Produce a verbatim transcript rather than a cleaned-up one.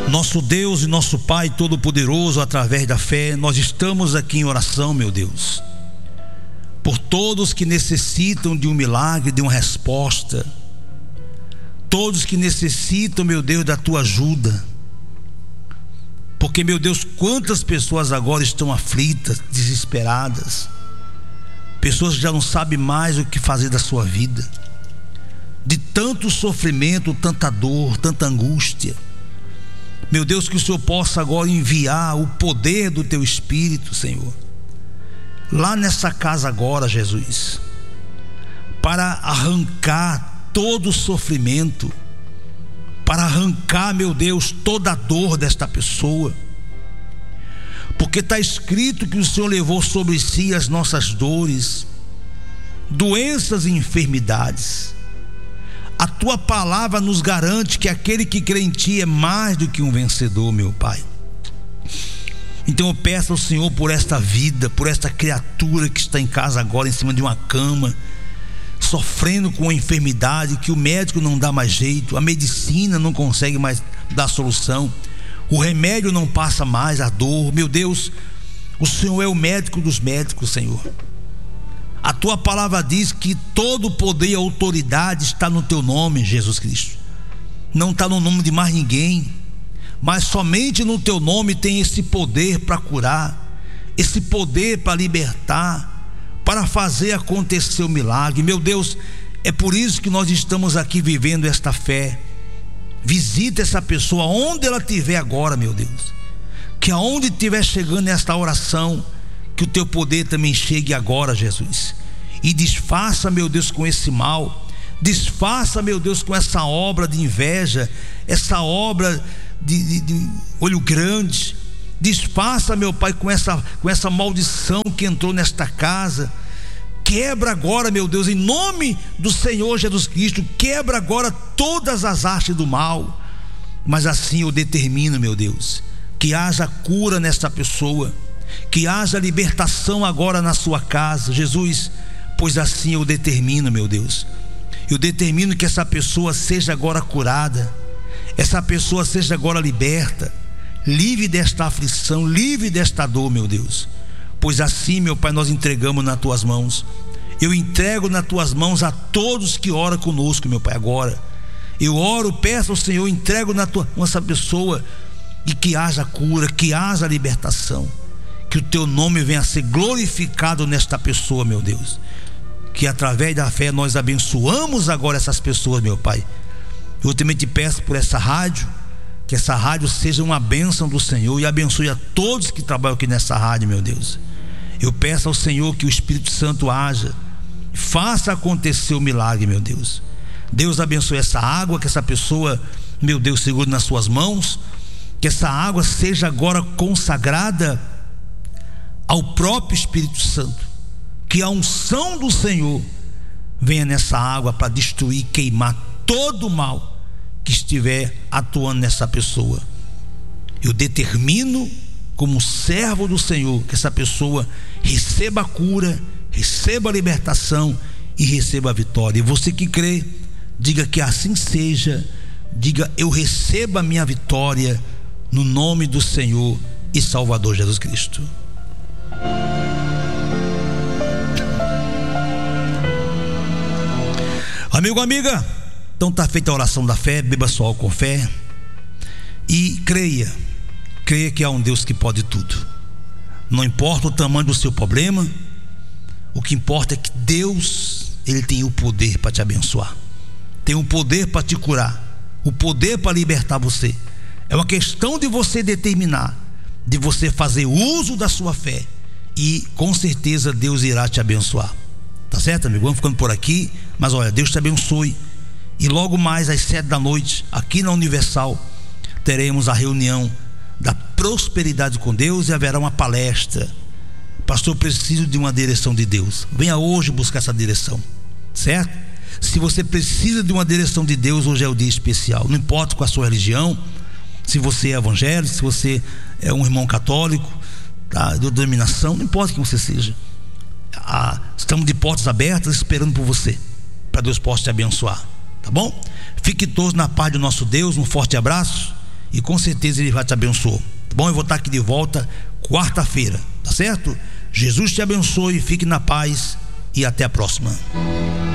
Nosso Deus e nosso Pai Todo-Poderoso, através da fé, nós estamos aqui em oração, meu Deus, por todos que necessitam de um milagre, de uma resposta, todos que necessitam, meu Deus, da tua ajuda, porque, meu Deus, quantas pessoas agora estão aflitas, desesperadas, pessoas que já não sabem mais o que fazer da sua vida, de tanto sofrimento, tanta dor, tanta angústia. Meu Deus, que o Senhor possa agora enviar o poder do teu Espírito, Senhor, lá nessa casa agora, Jesus, para arrancar todo o sofrimento, para arrancar, meu Deus, toda a dor desta pessoa, porque está escrito que o Senhor levou sobre si as nossas dores, doenças e enfermidades. A tua palavra nos garante que aquele que crê em ti é mais do que um vencedor, meu Pai. Então eu peço ao Senhor por esta vida, por esta criatura que está em casa agora, em cima de uma cama, sofrendo com uma enfermidade que o médico não dá mais jeito, a medicina não consegue mais dar solução, o remédio não passa mais a dor. Meu Deus, o Senhor é o médico dos médicos, Senhor. A tua palavra diz que todo o poder e autoridade está no teu nome, Jesus Cristo. Não está no nome de mais ninguém, mas somente no teu nome tem esse poder para curar, esse poder para libertar, para fazer acontecer o milagre. Meu Deus, é por isso que nós estamos aqui vivendo esta fé. Visita essa pessoa onde ela estiver agora, meu Deus, que aonde estiver chegando esta oração, que o teu poder também chegue agora, Jesus, e desfaça, meu Deus, com esse mal, desfaça, meu Deus, com essa obra de inveja, essa obra de, de, de olho grande, desfaça, meu Pai, com essa, com essa maldição que entrou nesta casa. Quebra agora, meu Deus, em nome do Senhor Jesus Cristo, quebra agora todas as hastes do mal. Mas assim eu determino, meu Deus, que haja cura nesta pessoa, que haja libertação agora na sua casa, Jesus, pois assim eu determino, meu Deus, eu determino que essa pessoa seja agora curada, essa pessoa seja agora liberta, livre desta aflição, livre desta dor, meu Deus, pois assim, meu Pai, nós entregamos nas tuas mãos. Eu entrego nas tuas mãos a todos que oram conosco, meu Pai. Agora eu oro, peço ao Senhor, entrego na tua mão essa pessoa, e que haja cura, que haja libertação, que o teu nome venha a ser glorificado nesta pessoa, meu Deus, que através da fé nós abençoamos agora essas pessoas, meu Pai. Eu também te peço por essa rádio, que essa rádio seja uma bênção do Senhor, e abençoe a todos que trabalham aqui nessa rádio, meu Deus. Eu peço ao Senhor que o Espírito Santo haja, faça acontecer o milagre, meu Deus. Deus abençoe essa água, que essa pessoa, meu Deus, segure nas suas mãos, que essa água seja agora consagrada ao próprio Espírito Santo, que a unção do Senhor venha nessa água para destruir, queimar todo o mal que estiver atuando nessa pessoa. Eu determino, como servo do Senhor, que essa pessoa receba a cura, receba a libertação e receba a vitória. E você que crê, diga que assim seja. Diga: eu recebo a minha vitória no nome do Senhor e Salvador Jesus Cristo. Amigo, amiga, então está feita a oração da fé. Beba só com fé e creia, creia que há um Deus que pode tudo. Não importa o tamanho do seu problema, o que importa é que Deus, Ele tem o poder para te abençoar, tem o poder para te curar, o poder para libertar você. É uma questão de você determinar, de você fazer uso da sua fé, e com certeza Deus irá te abençoar. Tá certo, amigo? Vamos ficando por aqui, mas olha, Deus te abençoe. E logo mais às sete da noite, aqui na Universal, teremos a reunião da prosperidade com Deus, e haverá uma palestra. Pastor, preciso de uma direção de Deus. Venha hoje buscar essa direção, certo? Se você precisa de uma direção de Deus, hoje é o dia especial. Não importa com a sua religião, se você é evangélico, se você é um irmão católico, tá, de denominação, não importa quem você seja. Ah, estamos de portas abertas esperando por você, para Deus possa te abençoar, tá bom? Fique todos na paz do nosso Deus. Um forte abraço e com certeza Ele vai te abençoar. Bom, eu vou estar aqui de volta quarta-feira, tá certo? Jesus te abençoe, fique na paz e até a próxima.